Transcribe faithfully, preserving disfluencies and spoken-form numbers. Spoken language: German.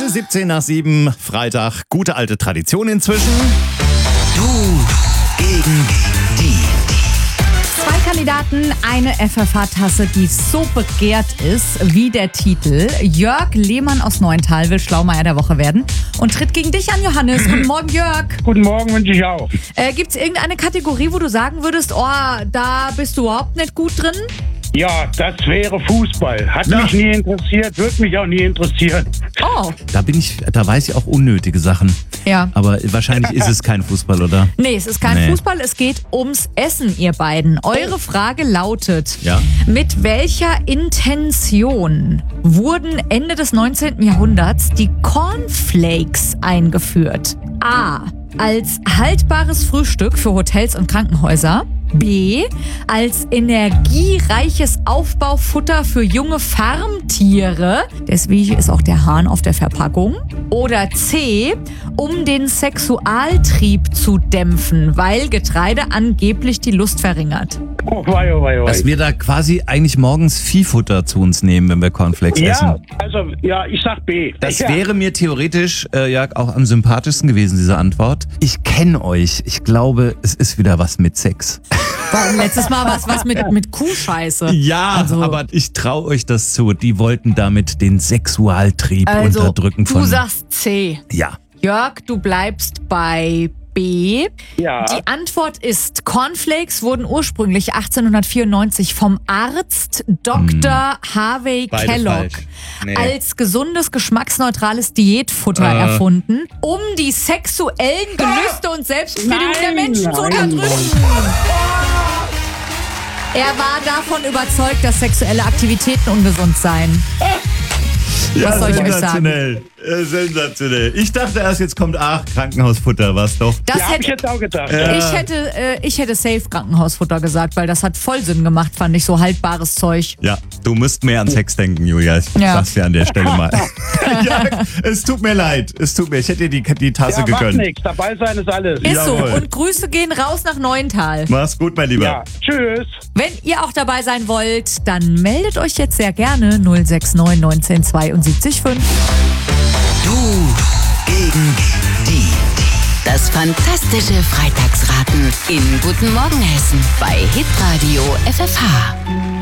siebzehn nach sieben, Freitag. Gute alte Tradition inzwischen. Du gegen die. Zwei Kandidaten, eine F F H-Tasse, die so begehrt ist wie der Titel. Jörg Lehmann aus Neuental will Schlaumeier der Woche werden und tritt gegen dich an, Johannes. Guten Morgen, Jörg. Guten Morgen, wünsche ich auch. Äh, Gibt es irgendeine Kategorie, wo du sagen würdest, oh, da bist du überhaupt nicht gut drin? Ja, das wäre Fußball. Hat Ja. mich nie interessiert, wird mich auch nie interessieren. Oh, Da bin ich, da weiß ich auch unnötige Sachen. ja. Aber wahrscheinlich ist es kein Fußball, oder? Nee, es ist kein Nee. Fußball, es geht ums Essen, ihr beiden. Eure Frage lautet, Ja. mit welcher Intention wurden Ende des neunzehnten Jahrhunderts die Cornflakes eingeführt? A. Als haltbares Frühstück für Hotels und Krankenhäuser. B. Als energiereiches Aufbaufutter für junge Farmtiere. Deswegen ist auch der Hahn auf der Verpackung. Oder C. Um den Sexualtrieb zu dämpfen, weil Getreide angeblich die Lust verringert. Oh, wei, oh, wei, oh, Dass wei. wir da quasi eigentlich morgens Viehfutter zu uns nehmen, wenn wir Cornflakes Ja, essen. also, ja, ich sag B. Das ja. wäre mir theoretisch, äh, Jörg, auch am sympathischsten gewesen, diese Antwort. Ich kenne euch. Ich glaube, es ist wieder was mit Sex. Warum letztes Mal was was mit, mit Kuhscheiße? Ja, Also- aber ich traue euch das zu. Die wollten damit den Sexualtrieb Also, unterdrücken von... du sagst C. Ja. Jörg, du bleibst bei B. Ja. Die Antwort ist, Cornflakes wurden ursprünglich achtzehnhundertvierundneunzig vom Arzt Doktor Harvey Beide Kellogg falsch. Nee. als gesundes, geschmacksneutrales Diätfutter Äh. erfunden, um die sexuellen Gelüste und Selbstbefriedigung der Nein, Menschen zu nein. unterdrücken. Er war davon überzeugt, dass sexuelle Aktivitäten ungesund seien. Was soll ich euch sagen? sensationell. Äh, sensationell. Ich dachte erst, jetzt kommt, ach, Krankenhausfutter, was doch. Das Ja, hab ich hätte, jetzt auch gedacht. Ja. ich, hätte, äh, ich hätte safe Krankenhausfutter gesagt, weil das hat voll Sinn gemacht, fand ich, so haltbares Zeug. Ja, du musst mehr an Sex denken, Julia. Ich Ja. sag's dir an der Stelle mal. Ja, es tut mir leid. Es tut mir. Ich hätte dir die, die Tasse Ja, macht gegönnt. nichts. Dabei sein ist alles. Ist Jawohl. so. Und Grüße gehen raus nach Neuental. Mach's gut, mein Lieber. Ja, tschüss. Wenn ihr auch dabei sein wollt, dann meldet euch jetzt sehr gerne null sechs neun neunzehn zweiundsiebzig fünf. Du gegen die. Das fantastische Freitagsraten in Guten Morgen Hessen bei Hitradio F F H.